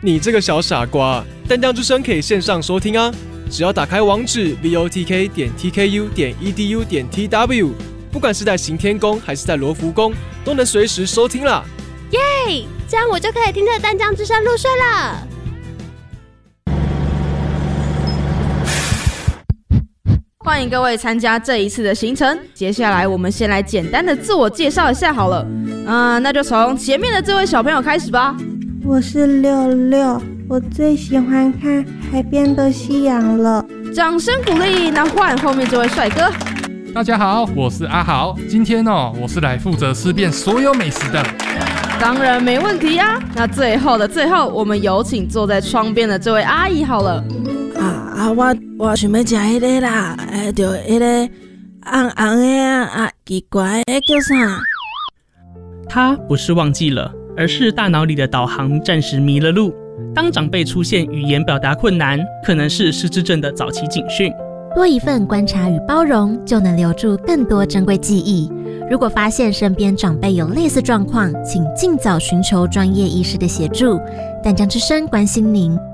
你这个小傻瓜，淡江之声可以线上收听啊，只要打开网址 votk.tku.edu.tw， 不管是在行天宫还是在罗浮宫，都能随时收听啦。 耶！这样我就可以听着淡江之声入睡了。 欢迎各位参加这一次的行程。接下来我们先来简单的自我介绍一下好了。那就从前面的这位小朋友开始吧。 我是六六，我最喜欢看海边的夕阳了。 掌声鼓励。那换后面这位帅哥。 大家好，我是阿豪。今天我是来负责吃遍所有美食的。 当然没问题啊。那最后的最后，我们有请坐在窗边的这位阿姨好了。 我想要吃迄个啦，就迄个红红的啊，奇怪的叫啥？ 他不是忘记了，而是大脑里的导航暂时迷了路。当长辈出现语言表达困难，可能是失智症的早期警讯。 多一份观察与包容，就能留住更多珍贵记忆。如果发现身边长辈有类似状况，请尽早寻求专业医师的协助。淡江之声关心您。